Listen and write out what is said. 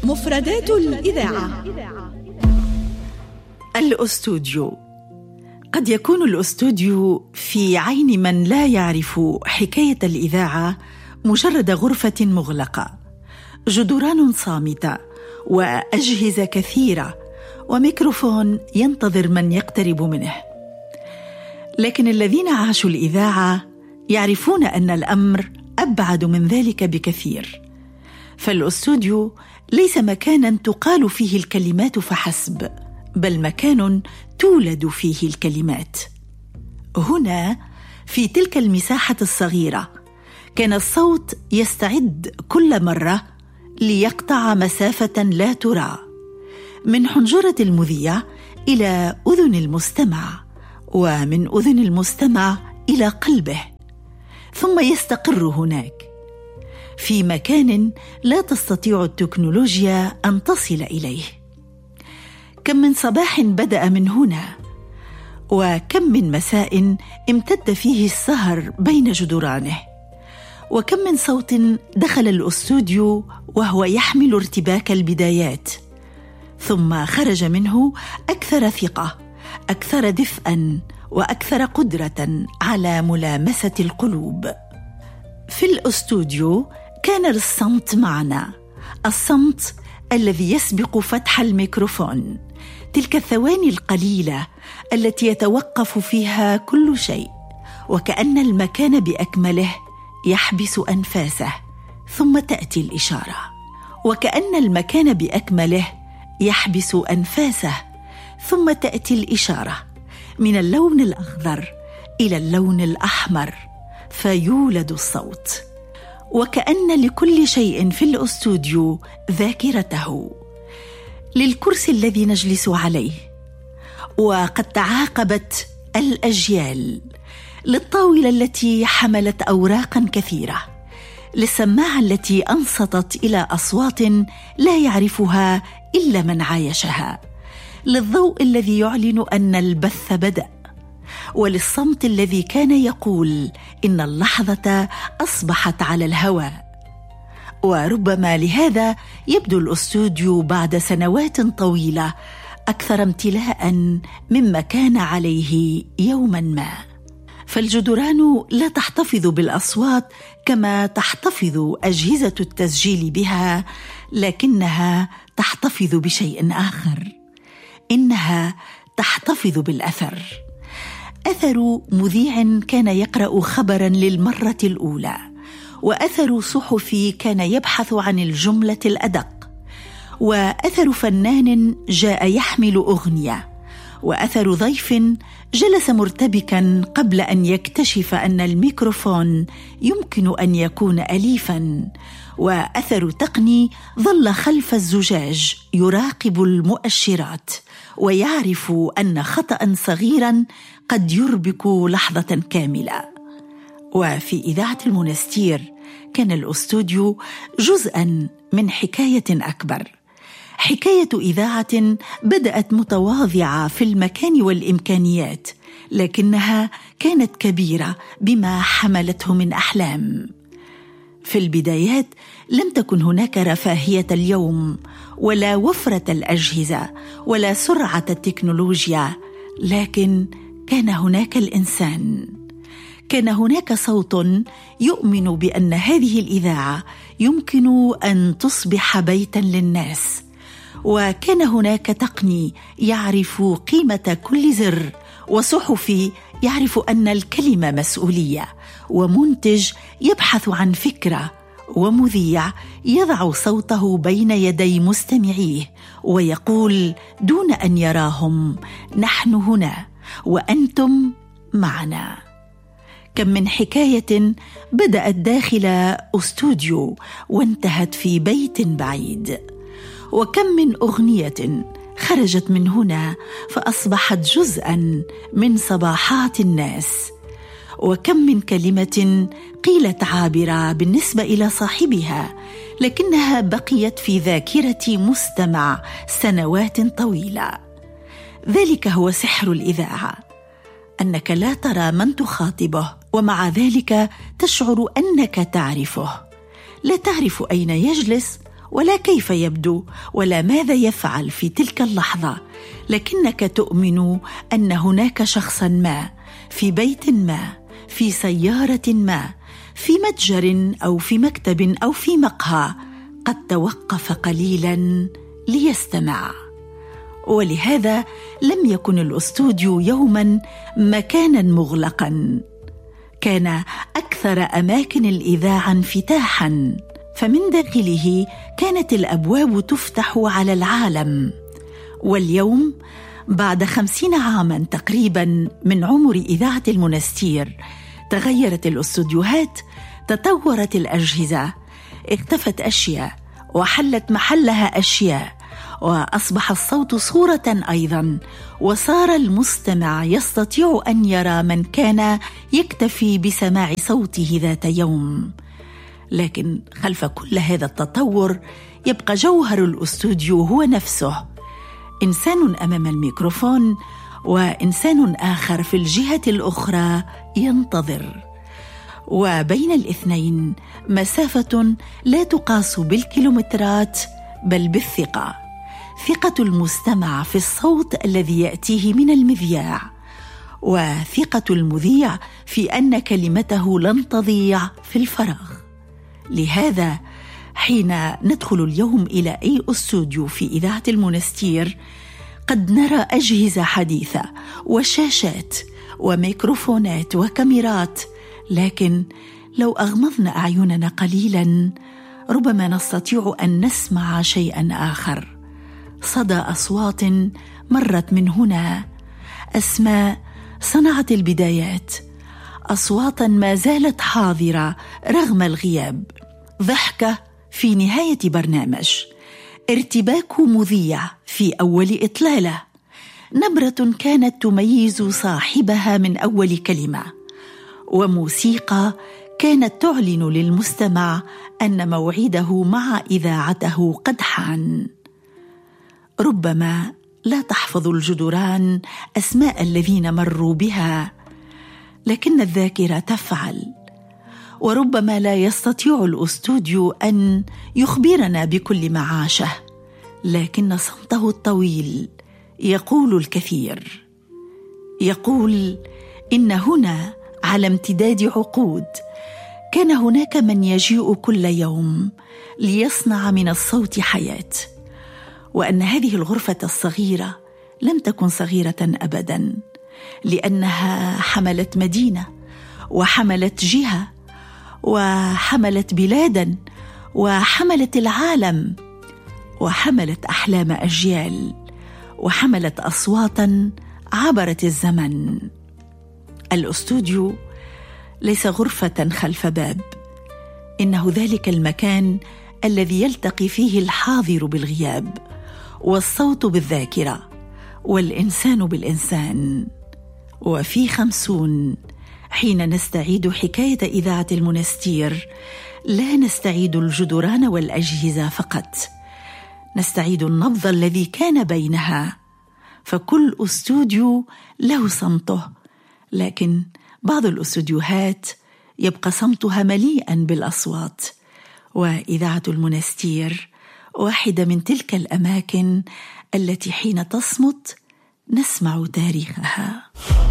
مفردات الإذاعة. الأستوديو. قد يكون الأستوديو في عين من لا يعرف حكاية الإذاعة مجرد غرفة مغلقة، جدران صامتة وأجهزة كثيرة وميكروفون ينتظر من يقترب منه. لكن الذين عاشوا الإذاعة يعرفون أن الأمر أبعد من ذلك بكثير، فالأستوديو ليس مكاناً تقال فيه الكلمات فحسب، بل مكان تولد فيه الكلمات. هنا في تلك المساحة الصغيرة كان الصوت يستعد كل مرة ليقطع مسافة لا ترى من حنجرة المذيع إلى أذن المستمع، ومن أذن المستمع إلى قلبه، ثم يستقر هناك في مكان لا تستطيع التكنولوجيا أن تصل إليه. كم من صباح بدأ من هنا، وكم من مساء امتد فيه السهر بين جدرانه، وكم من صوت دخل الأستوديو وهو يحمل ارتباك البدايات، ثم خرج منه أكثر ثقة، أكثر دفئاً، وأكثر قدرة على ملامسة القلوب. في الأستوديو كان الصمت معنا، الصمت الذي يسبق فتح الميكروفون، تلك الثواني القليلة التي يتوقف فيها كل شيء، وكأن المكان بأكمله يحبس أنفاسه، ثم تأتي الإشارة، وكأن المكان بأكمله يحبس أنفاسه، ثم تأتي الإشارة من اللون الأخضر إلى اللون الأحمر، فيولد الصوت. وكأن لكل شيء في الأستوديو ذاكرته، للكرسي الذي نجلس عليه، وقد تعاقبت الأجيال، للطاولة التي حملت أوراقا كثيرة، للسماعة التي أنصتت إلى أصوات لا يعرفها إلا من عايشها، للضوء الذي يعلن أن البث بدأ، وللصمت الذي كان يقول إن اللحظة أصبحت على الهواء. وربما لهذا يبدو الأستوديو بعد سنوات طويلة أكثر امتلاء مما كان عليه يوما ما، فالجدران لا تحتفظ بالأصوات كما تحتفظ أجهزة التسجيل بها، لكنها تحتفظ بشيء آخر، إنها تحتفظ بالأثر. أثر مذيع كان يقرأ خبراً للمرة الأولى، وأثر صحفي كان يبحث عن الجملة الأدق، وأثر فنان جاء يحمل أغنية، وأثر ضيف جلس مرتبكاً قبل أن يكتشف أن الميكروفون يمكن أن يكون أليفاً، وأثر تقني ظل خلف الزجاج يراقب المؤشرات ويعرف أن خطأ صغيراً قد يربك لحظة كاملة. وفي إذاعة المونستير كان الأستوديو جزءاً من حكاية أكبر، حكاية إذاعة بدأت متواضعة في المكان والإمكانيات، لكنها كانت كبيرة بما حملته من أحلام. في البدايات لم تكن هناك رفاهية اليوم، ولا وفرة الأجهزة، ولا سرعة التكنولوجيا، لكن كان هناك الإنسان، كان هناك صوت يؤمن بأن هذه الإذاعة يمكن أن تصبح بيتاً للناس، وكان هناك تقني يعرف قيمة كل زر، وصحفي يعرف أن الكلمة مسؤولية، ومنتج يبحث عن فكرة، ومذيع يضع صوته بين يدي مستمعيه ويقول دون أن يراهم: نحن هنا وأنتم معنا. كم من حكاية بدأت داخل أستوديو وانتهت في بيت بعيد، وكم من أغنية خرجت من هنا فأصبحت جزءاً من صباحات الناس، وكم من كلمة قيلت عابرة بالنسبة إلى صاحبها، لكنها بقيت في ذاكرة مستمع سنوات طويلة. ذلك هو سحر الإذاعة، أنك لا ترى من تخاطبه، ومع ذلك تشعر أنك تعرفه. لا تعرف أين يجلس، ولا كيف يبدو ولا ماذا يفعل في تلك اللحظة، لكنك تؤمن أن هناك شخصا ما في بيت ما، في سيارة ما، في متجر أو في مكتب أو في مقهى قد توقف قليلا ليستمع. ولهذا لم يكن الأستوديو يوما مكانا مغلقا، كان أكثر أماكن الإذاعة انفتاحا، فمن داخله كانت الأبواب تفتح على العالم. واليوم بعد 50 عاما تقريبا من عمر إذاعة المنستير تغيرت الأستوديوهات، تطورت الأجهزة، اختفت أشياء وحلت محلها أشياء، وأصبح الصوت صورة أيضا، وصار المستمع يستطيع أن يرى من كان يكتفي بسماع صوته ذات يوم. لكن خلف كل هذا التطور يبقى جوهر الأستوديو هو نفسه، إنسان أمام الميكروفون وإنسان آخر في الجهة الأخرى ينتظر، وبين الاثنين مسافة لا تقاس بالكيلومترات بل بالثقة، ثقة المستمع في الصوت الذي يأتيه من المذياع، وثقة المذيع في أن كلمته لن تضيع في الفراغ. لهذا حين ندخل اليوم إلى أي أستوديو في إذاعة المنستير قد نرى أجهزة حديثة وشاشات وميكروفونات وكاميرات، لكن لو أغمضنا أعيننا قليلا ربما نستطيع أن نسمع شيئا آخر، صدى أصوات مرت من هنا، أسماء صنعت البدايات، أصواتا ما زالت حاضرة رغم الغياب، ضحكة في نهاية برنامج، ارتباك مذيع في أول إطلالة، نبرة كانت تميز صاحبها من أول كلمة، وموسيقى كانت تعلن للمستمع أن موعده مع إذاعته قد حان. ربما لا تحفظ الجدران أسماء الذين مروا بها، لكن الذاكرة تفعل، وربما لا يستطيع الأستوديو أن يخبرنا بكل ما عاشه، لكن صمته الطويل يقول الكثير. يقول إن هنا على امتداد عقود كان هناك من يجيء كل يوم ليصنع من الصوت حياة، وأن هذه الغرفة الصغيرة لم تكن صغيرة أبدا، لأنها حملت مدينة وحملت جهة وحملت بلادا وحملت العالم وحملت أحلام أجيال وحملت أصواتا عبرت الزمن. الأستوديو ليس غرفة خلف باب، إنه ذلك المكان الذي يلتقي فيه الحاضر بالغياب، والصوت بالذاكرة، والإنسان بالإنسان. وفي 50 حين نستعيد حكاية إذاعة المنستير لا نستعيد الجدران والأجهزة فقط، نستعيد النبض الذي كان بينها، فكل أستوديو له صمته، لكن بعض الأستوديوهات يبقى صمتها مليئا بالأصوات، وإذاعة المنستير واحدة من تلك الأماكن التي حين تصمت نسمع تاريخها.